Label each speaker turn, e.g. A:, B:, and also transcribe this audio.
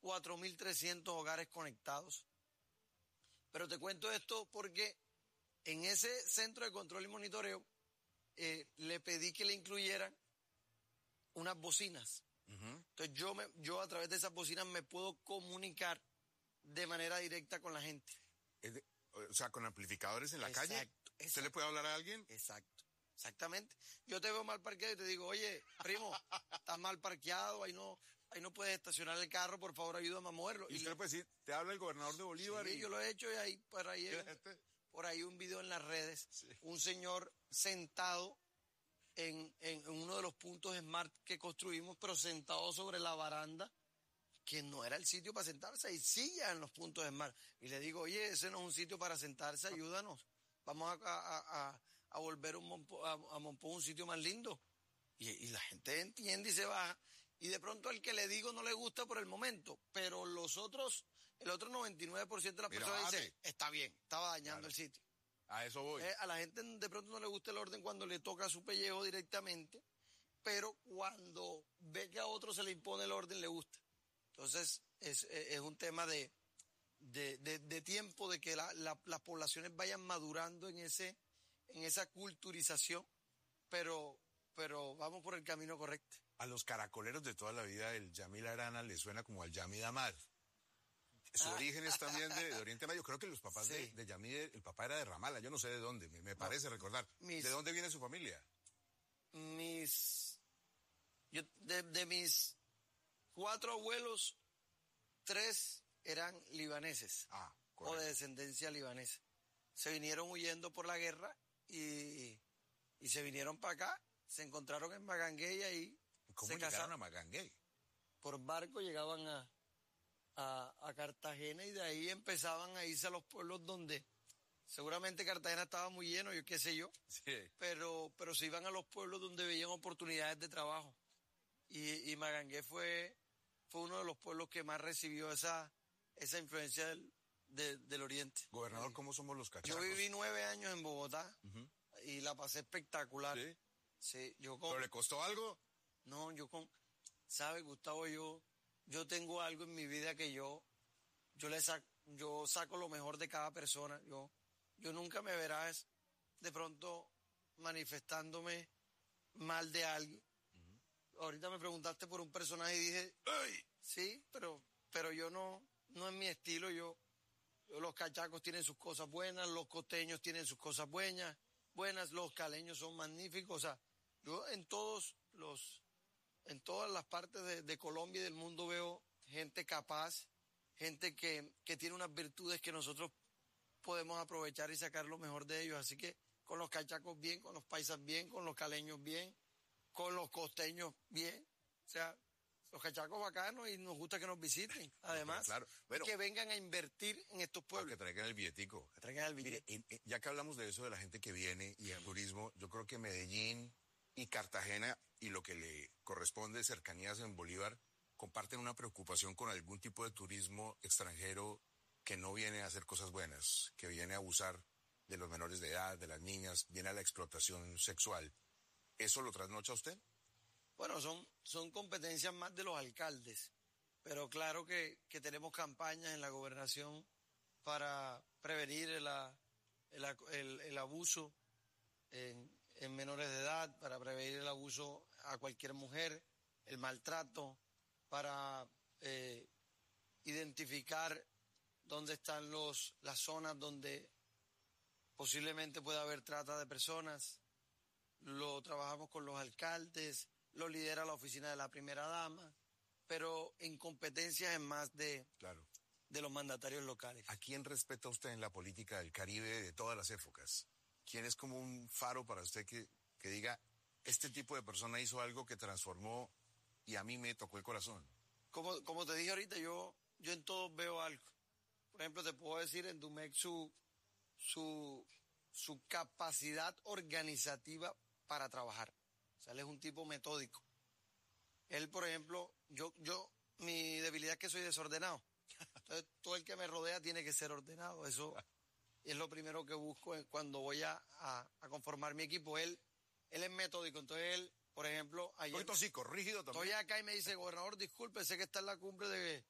A: 4.300 hogares conectados. Pero te cuento esto porque en ese centro de control y monitoreo le pedí que le incluyeran unas bocinas. Entonces yo a través de esas bocinas me puedo comunicar de manera directa con la gente.
B: O sea, con amplificadores en la calle.
A: Exacto.
B: ¿Usted le puede hablar a alguien?
A: Exactamente. Yo te veo mal parqueado y te digo, oye, primo, estás mal parqueado, ahí no puedes estacionar el carro, por favor, ayúdame a moverlo.
B: Y usted le puede decir, te habla el gobernador de Bolívar.
A: Sí, yo lo he hecho y ahí, por ahí un video en las redes, un señor sentado en uno de los puntos Smart que construimos, pero sentado sobre la baranda, que no era el sitio para sentarse, hay sillas en los puntos Smart. Y le digo, oye, ese no es un sitio para sentarse, ayúdanos. Vamos a volver a Monpós un sitio más lindo. Y la gente entiende y se baja. Y de pronto al que le digo no le gusta por el momento, pero el otro 99% de las personas dice, está bien, estaba dañando el sitio.
B: A eso voy.
A: A la gente de pronto no le gusta el orden cuando le toca su pellejo directamente, pero cuando ve que a otro se le impone el orden, le gusta. Entonces, es un tema de tiempo, de que las poblaciones vayan madurando en esa culturización, pero vamos por el camino correcto.
B: A los caracoleros de toda la vida, el Yamil Arana le suena como al Yamid Amad. Su origen es también de Oriente Medio. Creo que los papás de Yamid, el papá era de Ramala, yo no sé de dónde, me parece recordar. ¿De dónde viene su familia?
A: De mis 4 abuelos, 3 eran libaneses, o de descendencia libanesa. Se vinieron huyendo por la guerra y se vinieron para acá, se encontraron en Magangué y ahí
B: ¿Cómo llegaron a Magangué?
A: Por barco llegaban a Cartagena y de ahí empezaban a irse a los pueblos donde seguramente Cartagena estaba muy lleno, yo qué sé yo, pero se iban a los pueblos donde veían oportunidades de trabajo. Y Magangué fue uno de los pueblos que más recibió esa influencia del oriente.
B: Gobernador, ¿cómo somos los cachacos?
A: Yo viví 9 años en Bogotá y la pasé espectacular.
B: ¿Sí? ¿Pero le costó algo?
A: No, ¿sabes, Gustavo? Yo tengo algo en mi vida que yo saco lo mejor de cada persona. Yo nunca me verás de pronto manifestándome mal de alguien. Ahorita me preguntaste por un personaje y dije, ¡ay! Sí, pero yo no es mi estilo. Los cachacos tienen sus cosas buenas, los costeños tienen sus cosas buenas, los caleños son magníficos. O sea, yo en todas las partes de Colombia y del mundo veo gente capaz, gente que tiene unas virtudes que nosotros podemos aprovechar y sacar lo mejor de ellos. Así que con los cachacos bien, con los paisas bien, con los caleños bien, con los costeños bien. O sea, los cachacos bacanos y nos gusta que nos visiten. Además, que vengan a invertir en estos pueblos.
B: Que traigan el billetico.
A: Que traigan el billete.
B: Mire, ya que hablamos de eso, de la gente que viene y el turismo, yo creo que Medellín y Cartagena y lo que le corresponde cercanías en Bolívar comparten una preocupación con algún tipo de turismo extranjero que no viene a hacer cosas buenas, que viene a abusar de los menores de edad, de las niñas, viene a la explotación sexual. ¿Eso lo trasnocha usted?
A: Bueno, son competencias más de los alcaldes, pero claro que tenemos campañas en la gobernación para prevenir el abuso en menores de edad, para prevenir el abuso a cualquier mujer, el maltrato, para identificar dónde están las zonas donde posiblemente pueda haber trata de personas. Lo trabajamos con los alcaldes, lo lidera la oficina de la primera dama, pero en competencias es más de los mandatarios locales.
B: ¿A quién respeta usted en la política del Caribe de todas las épocas? ¿Quién es como un faro para usted que diga, este tipo de persona hizo algo que transformó y a mí me tocó el corazón?
A: Como te dije ahorita, yo en todos veo algo. Por ejemplo, te puedo decir en Dumex su capacidad organizativa para trabajar. O sea, él es un tipo metódico. Él, por ejemplo, mi debilidad es que soy desordenado. Entonces, todo el que me rodea tiene que ser ordenado. Eso es lo primero que busco cuando voy a conformar mi equipo. Él es metódico. Entonces, él, por ejemplo, ayer...
B: Un poquito rígido también.
A: Estoy acá y me dice, gobernador, disculpe, sé que está en la cumbre